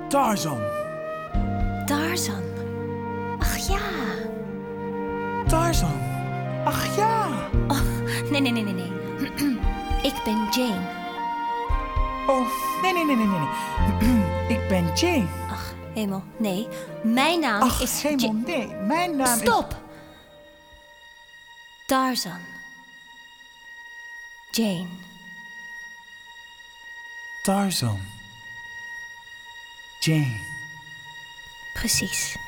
Tarzan. Tarzan. Ach ja. Tarzan. Ach ja. Oh, nee. Ik ben Jane. Oh, nee. Ik ben Jane. Ach, hemel, nee. Mijn naam Ach, is... hemel, nee. Mijn naam Stop! Tarzan. Jane. is... Tarzan. Jane. Precies.